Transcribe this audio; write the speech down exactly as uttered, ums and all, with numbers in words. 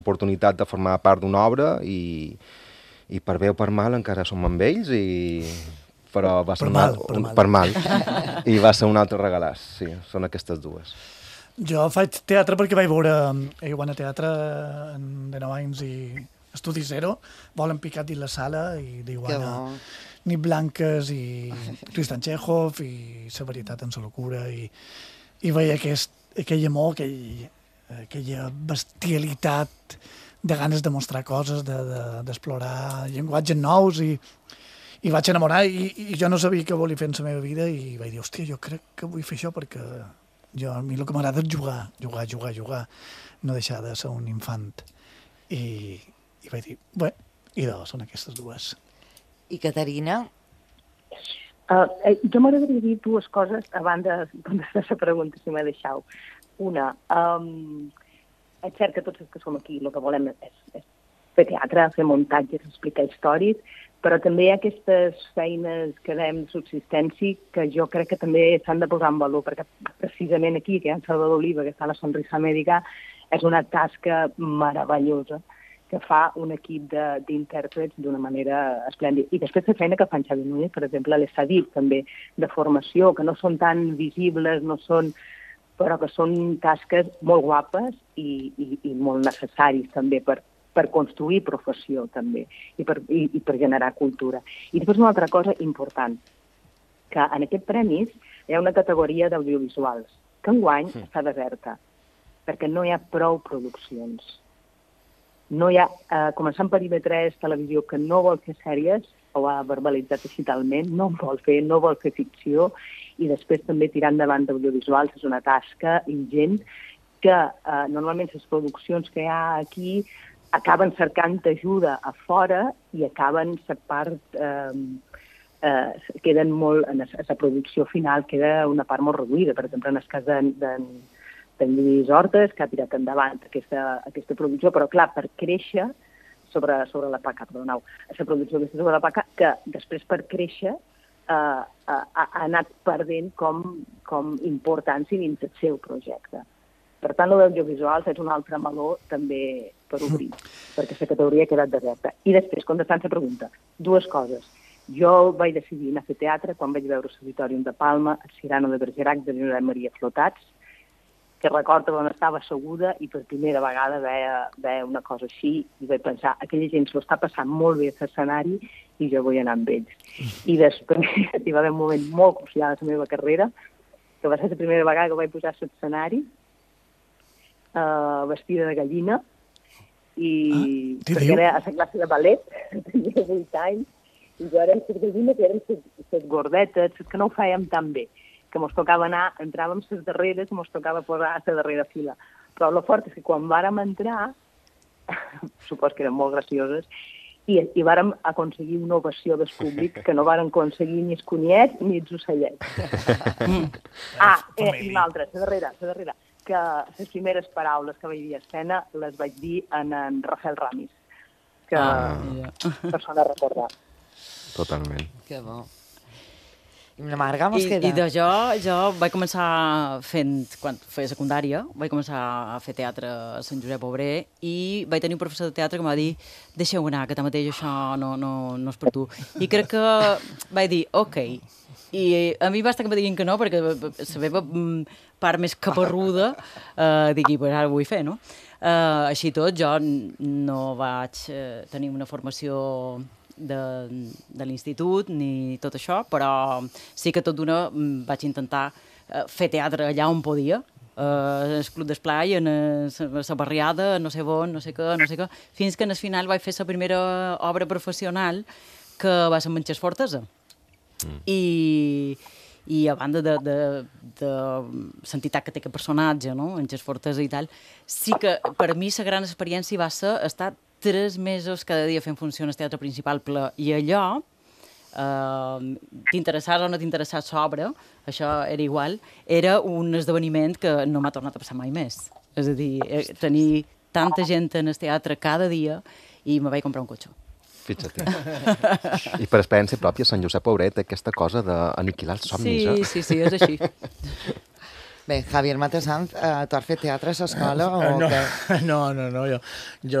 oportunitat de formar part d'una obra i, i per bé o per mal encara som amb ells, i... però va ser per, una... mal, per, un... mal. per mal, i va ser un altre regalàs, sí, són aquestes dues. Jo faig teatre perquè vaig veure a Iguana Teatre de nou anys i Estudi Zero, volen picar dins la sala i d'Iguana Nit Blanques i Tristan Txékhov i La varietat en sa locura i, i veia aquest, aquell amor, aquell, aquella bestialitat de ganes de mostrar coses, d'explorar de, de, llenguatges nous i, i vaig enamorar i, i jo no sabia què volia fer en la meva vida i vaig dir, hòstia, jo crec que vull fer això perquè jo, a mi el que m'agrada és jugar, jugar, jugar, jugar, no deixar de ser un infant. I, i vaig dir, bé, i dos, són aquestes dues. I Caterina? Uh, eh, jo m'agradaria dir dues coses abans de contestar la pregunta, si m'he deixat. Una, um, és cert que tots els que som aquí el que volem és, és fer teatre, fer muntatges, explicar històries, però també hi ha aquestes feines que dèiem de subsistència que jo crec que també s'han de posar en valor, perquè precisament aquí, que hi ha en Salvador Oliva, que està a la Sonrisa Mèdica, és una tasca meravellosa que fa un equip d'intèrprets d'una manera esplèndida. I després la feina que fan Xavi Núñez, per exemple, a l'Estadip, també, de formació, que no són tan visibles, no són, però que són tasques molt guapes i, i, i molt necessaris també per, per construir professió també i per, i, i per generar cultura. I després una altra cosa important, que en aquest premis hi ha una categoria d'audiovisuals que enguany sí. està deserta, perquè no hi ha prou produccions. No hi ha, eh, començant per I V tres, televisió, que no vol fer sèries, o ha verbalitzat digitalment, no vol fer, no vol fer ficció, i després també tirar endavant d'audiovisuals és una tasca ingent que eh, normalment les produccions que hi ha aquí acaben cercant ajuda a fora i acaben la part, eh, eh, queden molt, en la producció final queda una part molt reduïda. Per exemple, en el cas de, de en Lluís Hortes, que ha tirat endavant aquesta, aquesta producció, però clar, per créixer sobre, sobre la P A C A, perdoneu, la producció aquesta sobre la P A C A, que després per créixer eh, ha, ha anat perdent com, com importància dins el seu projecte. Per tant, l'audiovisual és un altre meló també per obrir, perquè la categoria ha quedat deserta. I després, contestant la pregunta, dues coses. Jo vaig decidir anar a fer teatre quan vaig veure l'Auditorium de Palma, el Cirano de Bergerac de Josep Maria Flotats, que recordo on estava asseguda i per primera vegada veia, veia una cosa així i vaig pensar, aquella gent s'ho està passant molt bé a l'escenari i jo vull anar amb ells. I després hi va haver un moment molt crucial a la meva carrera, que va ser la primera vegada que vaig posar a l'escenari uh, vestida de gallina i ah, perquè era a la classe de ballet, tenia vuit anys, i jo érem les gallines i érem les gordetes, les que no ho fèiem tan bé, que mos tocava anar, entràvem les darreres, mos tocava posar a la darrera fila. Però el fort és que quan vàrem entrar, supos que eren molt gracioses, i, i vàrem aconseguir una ovació del públic que no vàrem aconseguir ni els coniets ni els ocellets. ah, eh, i l'altra, la darrera, la darrera, que les primeres paraules que vaig dir a escena les vaig dir en, en Rafael Ramis, que ah, yeah. persona a recordar. Totalment. Que bo. I la Marga mos I, queda. I de jo, jo vaig començar fent, quan feia secundària, vaig començar a fer teatre a Sant Josep Obrer i vaig tenir un professor de teatre que em va dir deixeu anar, que tanmateix això no, no, no és per tu. I crec que vaig dir, ok. I a mi basta que em diguin que no, perquè la meva part més caparruda eh, digui, pues ara ho vull fer, no? Eh, així tot, jo no vaig eh, tenir una formació de, de l'institut ni tot això, però sí que tot d'una vaig intentar uh, fer teatre allà on podia, uh, el Club d'Esplai, en la barriada, no sé on, no sé què, no sé què, fins que al final vaig fer la primera obra professional que va ser Manxes Fortesa. Mm. I, i a banda de, de, de l'entitat que té aquest personatge, no? Manxes Fortesa i tal, sí que per mi la gran experiència va ser estar tres mesos cada dia fent funció al teatre principal ple, i allò, eh, t'interessàs o no t'interessàs l'obra, això era igual, era un esdeveniment que no m'ha tornat a passar mai més. És a dir, eh, tenir tanta gent en el teatre cada dia i me vaig comprar un cotxe. Fixa't. I per experiència pròpia, Sant Josep Obrer té aquesta cosa d'aniquilar els somnis, sí, eh? Sí, sí, és així. Bé, Javier Matesanz, eh, tu has fet teatre a l'escola o no, què? no, no, no, jo, jo